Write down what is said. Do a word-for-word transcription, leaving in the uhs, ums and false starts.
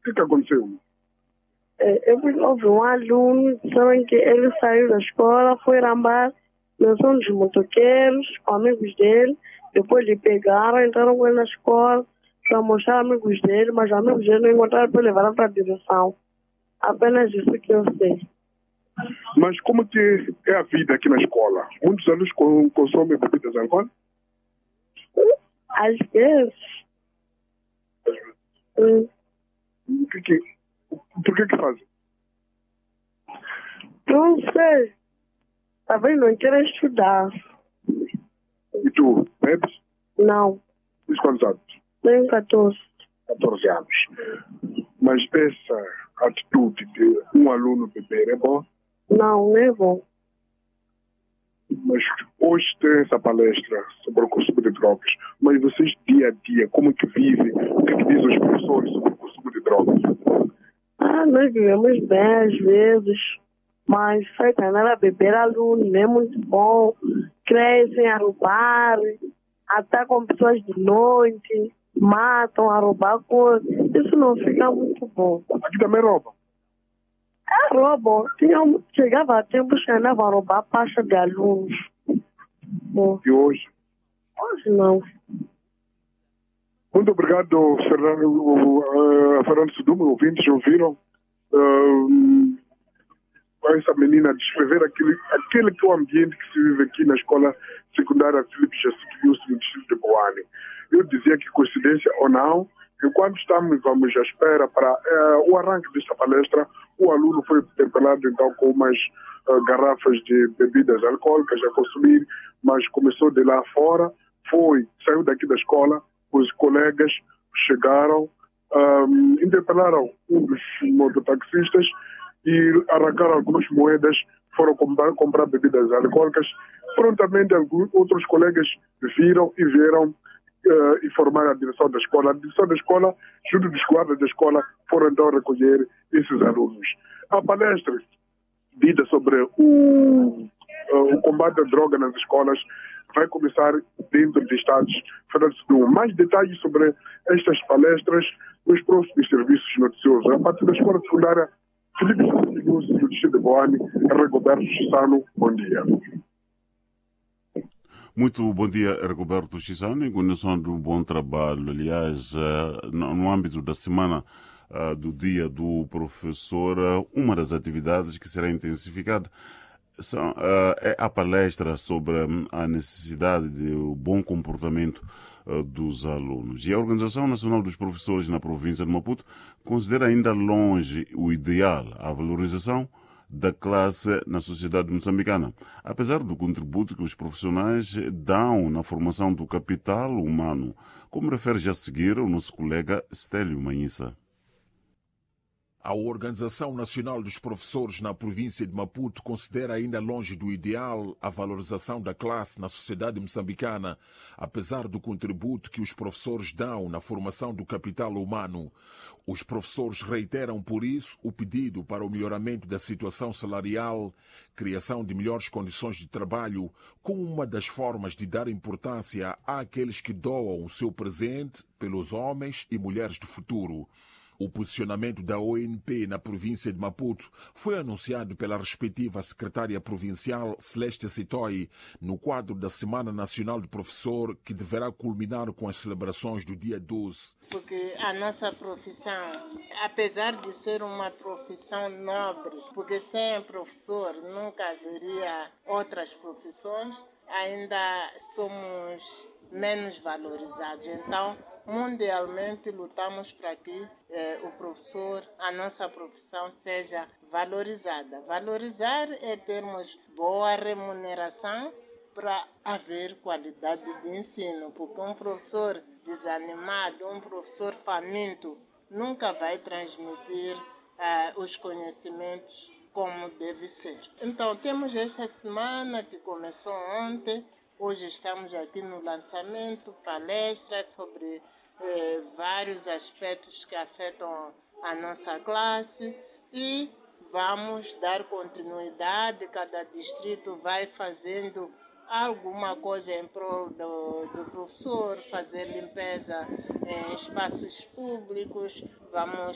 que que aconteceu? É, eu houve um aluno, disseram que ele saiu da escola, foi rambar na zona dos motoqueiros, com amigos dele, depois lhe pegaram, entraram com ele na escola para mostrar amigos dele, mas amigos dele não encontraram para levar para a direção. Apenas isso que eu sei. Mas como que é a vida aqui na escola? Muitos alunos com- consomem bebidas alcoólicas? Às vezes. Hum, O que que, por que que fazem? não sei. Talvez não queira estudar. E tu, bebes? Não. Diz quantos anos? Tenho catorze. catorze anos. Mas essa atitude de um aluno beber é boa? Não, não é bom. Mas hoje tem essa palestra sobre o consumo de drogas. Mas vocês, dia a dia, como que vivem? O que que dizem os professores sobre o consumo de drogas? Ah, nós vivemos bem às vezes, mas sai andar a beber aluno, não é muito bom. Crescem a roubar, atacam pessoas de noite, matam a roubar coisas. Isso não fica muito bom. Aqui também rouba. É roubo. Tinha, um- chegava a tempos que andavam a roubar pasta de alunos. Bom, E hoje? hoje não. Muito obrigado, Fernando, uh, Fernando Sudumo, ouvintes, ouviram? Uh, essa menina descrever aquele, aquele que é o ambiente que se vive aqui na escola secundária Filipe Jacinto Wilson, no distrito de Boane. Eu dizia que, coincidência ou não, enquanto estamos vamos à espera para uh, o arranque desta palestra, o aluno foi interpelado então com umas uh, garrafas de bebidas alcoólicas a consumir, mas começou de lá fora, foi, saiu daqui da escola, os colegas chegaram, um, interpelaram um dos mototaxistas e arrancaram algumas moedas, foram comprar, comprar bebidas alcoólicas. Prontamente, alguns outros colegas viram e vieram uh, informar a direção da escola. A direção da escola, junto dos guardas da escola, foram então recolher esses alunos. A palestra dita sobre o, uh, o combate à droga nas escolas vai começar dentro de estados federais. Mais detalhes sobre estas palestras nos próximos serviços noticiosos. A partir da escola secundária Filipe Santos, do distrito de Boane, Rigoberto Chissano, bom dia. Muito bom dia, Rigoberto Chissano, em condição de um bom trabalho. Aliás, uh, no, no âmbito da semana uh, do dia do professor, uh, uma das atividades que será intensificada São, uh, é a palestra sobre um, a necessidade de um bom comportamento uh, dos alunos. E a Organização Nacional dos Professores na província de Maputo considera ainda longe o ideal, a valorização da classe na sociedade moçambicana, apesar do contributo que os profissionais dão na formação do capital humano, como refere já a seguir o nosso colega Stélio Manhissa. A Organização Nacional dos Professores na província de Maputo considera ainda longe do ideal a valorização da classe na sociedade moçambicana, apesar do contributo que os professores dão na formação do capital humano. Os professores reiteram, por isso, o pedido para o melhoramento da situação salarial, criação de melhores condições de trabalho, como uma das formas de dar importância àqueles que doam o seu presente pelos homens e mulheres do futuro. O posicionamento da O N P na província de Maputo foi anunciado pela respectiva secretária provincial Celeste Citói no quadro da Semana Nacional do Professor, que deverá culminar com as celebrações do dia doze. Porque a nossa profissão, apesar de ser uma profissão nobre, porque sem professor nunca haveria outras profissões, ainda somos menos valorizados. Então, mundialmente lutamos para que eh, o professor, a nossa profissão, seja valorizada. Valorizar é termos boa remuneração para haver qualidade de ensino, porque um professor desanimado, um professor faminto, nunca vai transmitir eh, os conhecimentos como deve ser. Então, temos esta semana que começou ontem. Hoje estamos aqui no lançamento, palestra sobre eh, vários aspectos que afetam a nossa classe e vamos dar continuidade. Cada distrito vai fazendo alguma coisa em prol do, do professor, fazer limpeza em espaços públicos, vamos